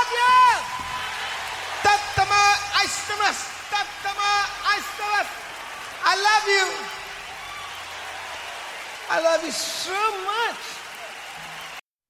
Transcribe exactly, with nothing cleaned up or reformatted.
love you. Tattama Aistamas. Tattama Aistamas. I love you. I love you so much.